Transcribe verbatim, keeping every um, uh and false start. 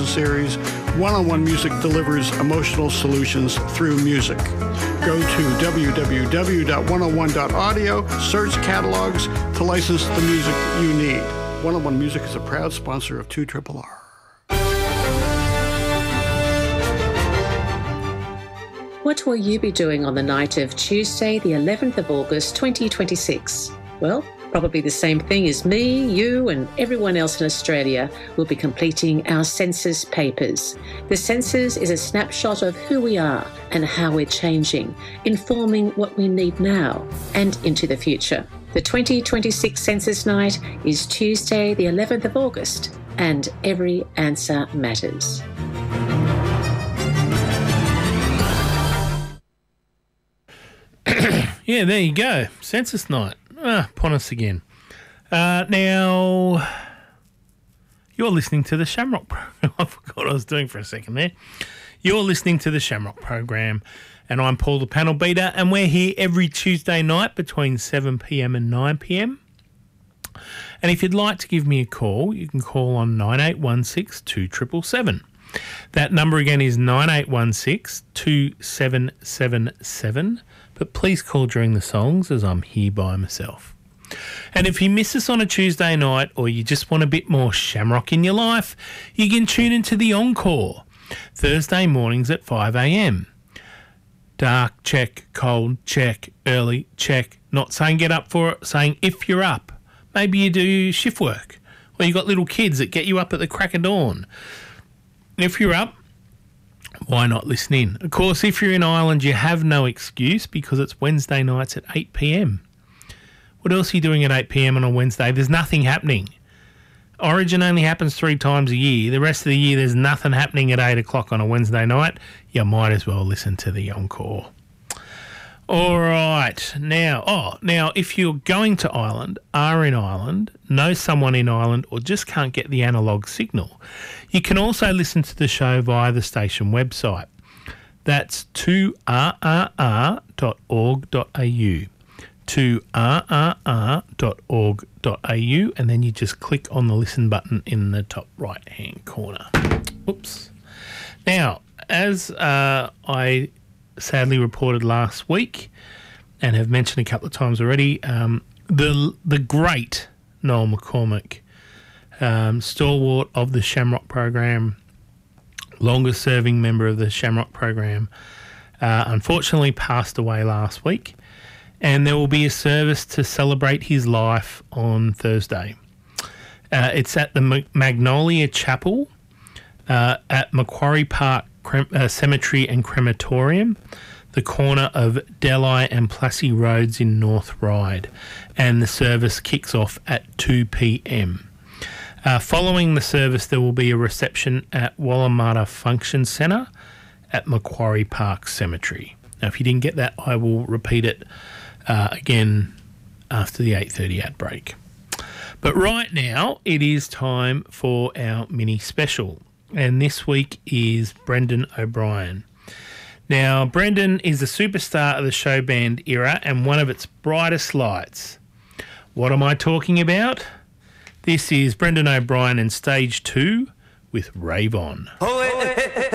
a series, One-on-One Music delivers emotional solutions through music. Go to w w w dot one oh one dot audio, search catalogs to license the music you need. One-on-One Music is a proud sponsor of two R R R. What will you be doing on the night of Tuesday, the eleventh of August, twenty twenty-six? Well, probably the same thing as me, you and everyone else in Australia will be completing our census papers. The census is a snapshot of who we are and how we're changing, informing what we need now and into the future. The twenty twenty-six census night is Tuesday, the eleventh of August, and every answer matters. Yeah, there you go. Census night. Ah, upon us again. Uh, now, you're listening to the Shamrock program. I forgot what I was doing for a second there. You're listening to the Shamrock program, and I'm Paul the Panel Beater, and we're here every Tuesday night between seven p.m. and nine p.m. And if you'd like to give me a call, you can call on nine eight one six, two seven seven seven. That number again is nine eight one six, two seven seven seven. But please call during the songs as I'm here by myself. And if you miss us on a Tuesday night or you just want a bit more Shamrock in your life, you can tune into the Encore, Thursday mornings at five a.m. Dark, check. Cold, check. Early, check. Not saying get up for it, saying if you're up. Maybe you do shift work or you got little kids that get you up at the crack of dawn. If you're up, why not listen in? Of course, if you're in Ireland, you have no excuse because it's Wednesday nights at eight p.m. What else are you doing at eight p.m. on a Wednesday? There's nothing happening. Origin only happens three times a year. The rest of the year, there's nothing happening at eight o'clock on a Wednesday night. You might as well listen to the Encore. All right. Now, oh, now, if you're going to Ireland, are in Ireland, know someone in Ireland, or just can't get the analogue signal, you can also listen to the show via the station website. That's two r r r dot org dot a u. two r r r dot org dot a u, and then you just click on the listen button in the top right-hand corner. Oops. Now, as uh, I sadly reported last week and have mentioned a couple of times already, um, the the great Noel McCormick, um, stalwart of the Shamrock program, longest serving member of the Shamrock program, uh, unfortunately passed away last week, and there will be a service to celebrate his life on Thursday. Uh, it's at the Magnolia Chapel uh, at Macquarie Park Crem- uh, Cemetery and Crematorium, the corner of Delhi and Plassey Roads in North Ryde, and the service kicks off at two p.m. Uh, following the service, there will be a reception at Wallamata Function Centre at Macquarie Park Cemetery. Now, if you didn't get that, I will repeat it uh, again after the eight thirty ad break. But right now, it is time for our mini special. And this week is Brendan O'Brien. Now, Brendan is a superstar of the show band era and one of its brightest lights. What am I talking about? This is Brendan O'Brien and Stage two with Rave On.